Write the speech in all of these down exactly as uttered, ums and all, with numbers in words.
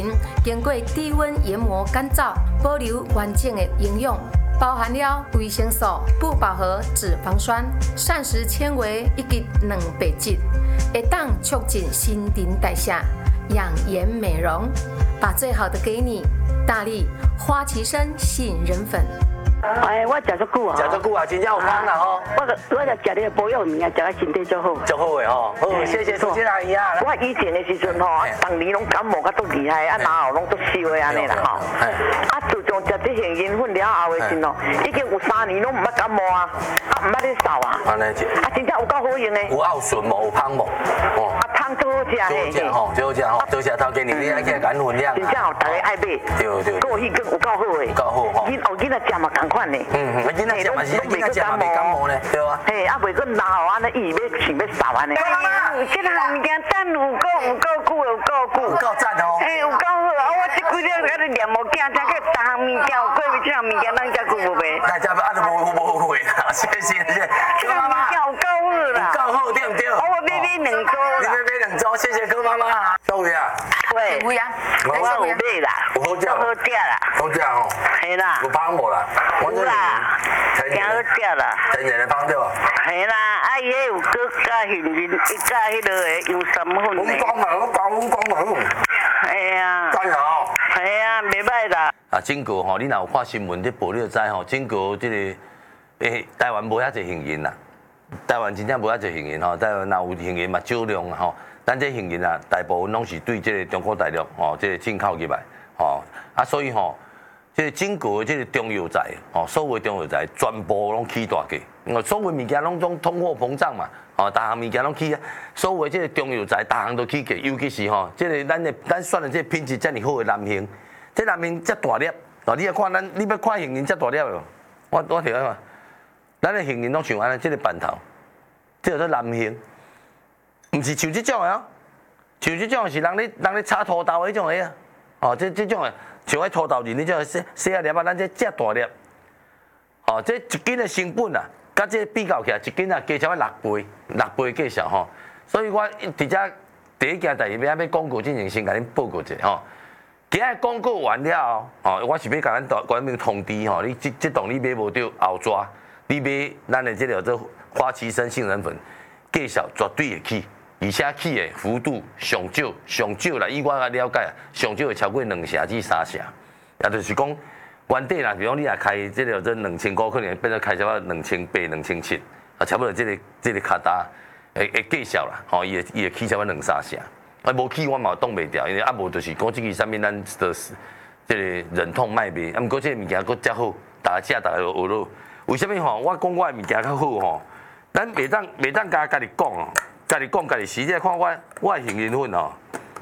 经过低温研磨干燥，保留完整的营养，包含了维生素、不饱和脂肪酸、膳食纤维以及蛋白质，会当促进新陈代谢、养颜美容。把最好的给你，大力花旗参杏仁粉。 哎，我食足久啊， 食足久啊，真正有汤啦吼。 我我就食你保养物啊，食到身体足好。 足好诶吼，好，谢谢苏姐阿姨啊。 我以前的时阵吼，当年拢感冒甲足厉害，啊然后拢足烧的安尼啦吼。啊，自从食这杏仁粉了后的时候，已经有三年拢唔捌感冒啊，啊唔捌咧扫啊。 安尼， 啊真正有够好用的。 有拗顺无，有香无？哦。 啊汤足好食嘿。 最好食吼，最好食吼，多谢头家你，你爱去感分量。 真正哦，大家爱买。 对对。 够迄个有够好的。有够好吼。 囡后囡仔食嘛共款的。 嗯，囡仔食嘛是，囡仔食嘛袂感冒呢，对啊。 嘿，啊袂过然后安尼伊要想要扫安尼。这项物件等有够有够久有够久。 有够赞哦。 嘿，有够好啊！我这几日喺度念无惊，才个逐项物件有过这项物件，咱才久无卖。 大家啊都无无后悔啦，谢谢谢谢。 这项物件有够好啦。 有够好对不对？ 我要买两组啦。 你要买两组，谢谢柯妈妈。小伟啊。 喂。有呀。我有买啦。 有好食。 好食啦。 好食吼。 系啦。 有芳无啦？ 有啦。挺好食啦。 天然的芳对吧？ 系啦，啊伊迄有搁加杏仁，伊加迄落个油参粉的。 我讲嘛，我讲我讲嘛。 系啊。 加油。 系啊，袂歹啦。 啊，整个吼，你若有看新闻，这报你就知吼，整个这个诶，台湾无遐侪杏仁啦，台湾真正无遐侪杏仁吼，台湾若有杏仁嘛少量啦吼，咱这杏仁啊，大部分拢是对这个中国大陆吼，这个进口入来吼，啊，所以吼，这个整个这个中药材吼，所有中药材全部拢起大价，哦，所有物件拢总通货膨胀嘛，吼，逐项物件拢起啊，所有这个中药材逐项都起价，尤其是吼，这个咱的咱选的这品质遮尔好的南杏。这南杏遮大粒，哦，你要看咱，你要看杏仁遮大粒哦。我我听看，咱的杏仁拢像安尼，这个板头，这叫做南杏，唔是像这种的哦，像这种是人咧人咧炒土豆迄种的啊。哦，这这种的，像迄土豆仁你种细细啊粒啊，咱这遮大粒。哦，这一斤的成本啊，甲这比较起来，一斤啊加超六倍，六倍计数吼。所以我伫遮第一件代志要要广告之前，先甲恁报告一下吼。今日广告完了后，哦，我是要甲咱大官兵通知吼，你这这档你买无到后抓，你买咱的这个做花旗参杏仁粉，价效绝对会起，而且起的幅度上少上少啦，以我个了解啊，上少会超过两成至三成，也就是讲原底啦，比如你若开这个做两千块，可能变做开差不多两千八、两千七，啊，差不多这个这个卡达会会价效啦，吼，伊会伊会起差不多两三成。啊，无去我嘛挡袂掉，因为啊无就是讲这个啥物咱的这个忍痛卖卖，啊，毋过这个物件佫遮好，大家食大家就学咯。为什么吼？我讲我的物件较好吼，咱袂当袂当家家己讲哦，家己讲家己实际看我我的杏仁粉吼，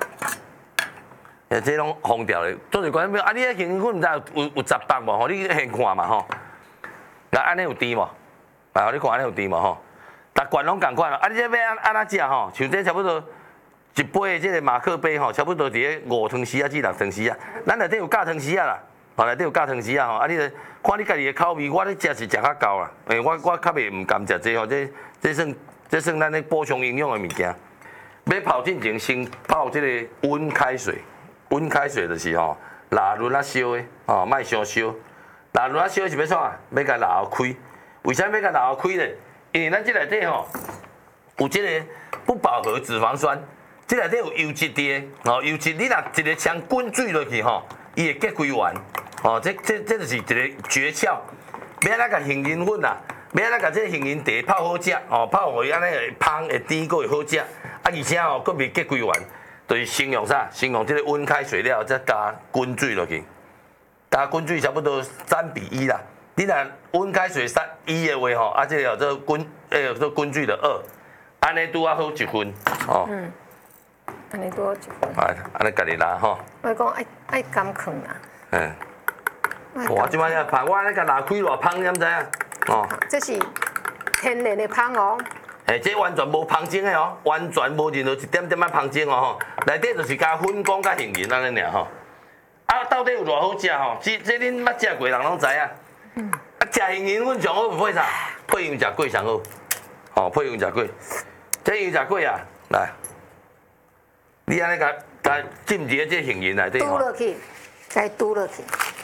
诶，这拢封掉咧。做者讲咩？啊，你迄杏仁粉毋知有有有十磅无？吼，你先看嘛吼。那安尼有甜无？啊，你看安尼有甜无吼？逐罐拢共款啊！啊，你这要安安怎食吼？像这差不多。一杯的这个马克杯吼，差不多伫咧五汤匙啊至六汤匙啊，咱内底有加汤匙啊啦，吼内底有加汤匙啊吼，啊你看你家己的口味，我咧食是食较够啦，诶我我较袂毋甘食这吼，这这算这算咱咧补充营养的物件。要泡进前先泡这个温开水，温开水就是吼蜡轮啊烧的，吼莫伤烧，蜡轮啊烧是要创啊？要甲蜡喉开，为啥要甲蜡喉开咧？因为咱这内底吼有这个不饱和脂肪酸。这内底有油脂伫个，哦，油脂你若一个枪滚水落去吼，伊会结规完，哦，这这这就是一个诀窍。要安怎甲杏仁粉啊，要安怎甲这个杏仁茶泡好食，哦，泡互伊安尼会芳会甜，佫会好食，啊，而且吼佫袂结规完，就是先用啥？先用这个温开水了，再加滚水落去，加滚水差不多三比一啦。你若温开水三一的话吼，啊，这个叫做滚，诶，做滚水的二，安尼拄啊好一分，哦。嗯安尼多一分。 啊，安尼家己拿吼。 我讲爱爱甘放啊。 嗯。我即摆遐芳，我安尼甲拿开偌芳，你毋知影？哦。 这是天然的芳哦。 嘿，这完全无芳精的哦，完全无任何一点点仔芳精哦吼，内底就是加粉果甲杏仁安尼尔吼。啊，到底有偌好食吼？这这恁捌食过人拢知影。嗯。啊，食杏仁粉上好有配啥？配油炸粿上好。哦，配油炸粿。这油炸粿啊，来。你安尼甲甲但浸伫咧这杏仁内底吼。 嘟落去，该嘟落去。